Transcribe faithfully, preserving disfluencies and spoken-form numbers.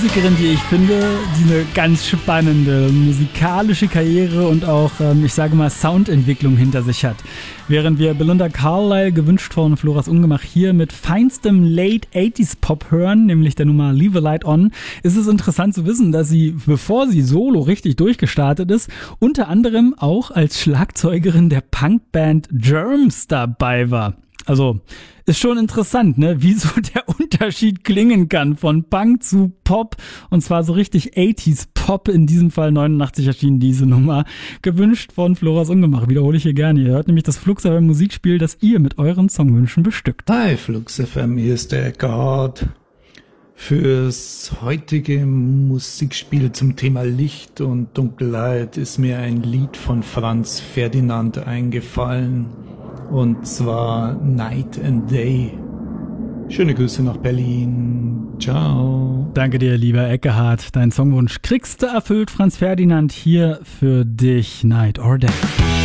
Musikerin, die ich finde, die eine ganz spannende musikalische Karriere und auch, ähm, ich sage mal, Soundentwicklung hinter sich hat. Während wir Belinda Carlisle, gewünscht von Floras Ungemach, hier mit feinstem Late achtziger Pop hören, nämlich der Nummer Leave a Light On, ist es interessant zu wissen, dass sie, bevor sie solo richtig durchgestartet ist, unter anderem auch als Schlagzeugerin der Punkband Germs dabei war. Also, ist schon interessant, ne, wie so der Unterschied klingen kann von Punk zu Pop, und zwar so richtig achtziger Pop, in diesem Fall neunundachtzig erschienen diese Nummer, gewünscht von Floras Ungemach, wiederhole ich hier gerne. Ihr hört nämlich das Flux F M Musikspiel, das ihr mit euren Songwünschen bestückt. Hi Flux F M, hier ist der Eckhard. Fürs heutige Musikspiel zum Thema Licht und Dunkelheit ist mir ein Lied von Franz Ferdinand eingefallen. Und zwar Night and Day. Schöne Grüße nach Berlin. Ciao. Danke dir, lieber Eckehard. Dein Songwunsch kriegst du erfüllt, Franz Ferdinand, hier für dich, Night or Day.